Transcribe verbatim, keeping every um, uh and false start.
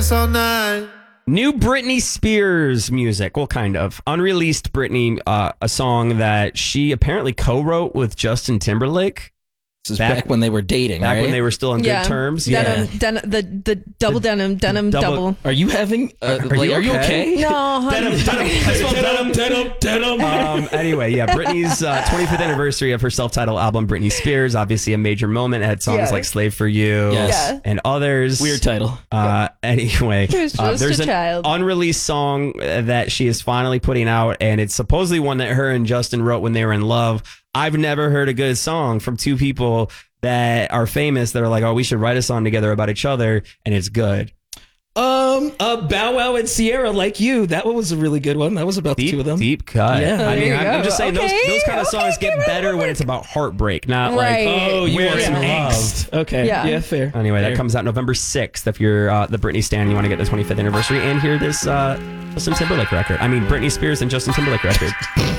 dance all night. New Britney Spears music. Well, kind of. Unreleased Britney, uh, a song that she apparently co-wrote with Justin Timberlake. This is back, back when they were dating, Back right? when they were still on yeah. good terms. Denim, Yeah. den- the, the double The- denim, denim, double- double. Are you having... Uh, Are like, you are you okay? okay? No, honey. Denim, denim, I smell denim, denim, denim. Um, anyway, yeah, Britney's uh, twenty-fifth anniversary of her self-titled album, Britney Spears, obviously a major moment. It had songs Yeah. like Slave for You Yes. Yeah. and others. Weird title. Uh, anyway, She was uh, just there's a an child. unreleased song that she is finally putting out, and it's supposedly one that her and Justin wrote when they were in love. I've never heard a good song from two people that are famous that are like, oh, we should write a song together about each other, and it's good. Um, uh, Bow Wow and Sierra, Like You. That one was a really good one. That was about Deep, the two of them. deep cut. Yeah. I Oh, mean, there I'm, you I'm go. just saying Okay, those those kind of okay, songs get okay, better when okay. it's about heartbreak, not Right. like Oh, you where want it's some love. angst. Okay. Yeah. Yeah, fair. Anyway, fair. that comes out November sixth. If you're uh, the Britney stan, you want to get the twenty-fifth anniversary and hear this uh, Justin Timberlake record. I mean, Britney Spears and Justin Timberlake record.